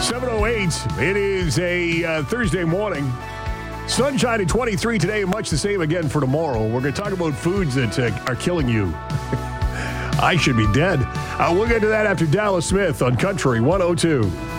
7:08. It is a Thursday morning. Sunshine at 23 today, much the same again for tomorrow. We're going to talk about foods that are killing you. I should be dead. We'll get to that after Dallas Smith on Country 102.